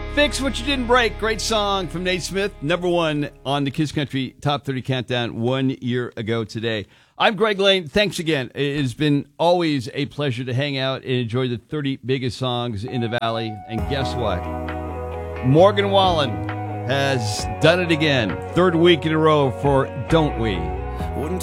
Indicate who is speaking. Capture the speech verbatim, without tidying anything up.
Speaker 1: Fix What You Didn't Break. Great song from Nate Smith. Number one on the Kiss Country Top thirty Countdown one year ago today. I'm Greg Lane. Thanks again. It has been always a pleasure to hang out and enjoy the thirty biggest songs in the Valley. And guess what? Morgan Wallen has done it again. Third week in a row for Don't We?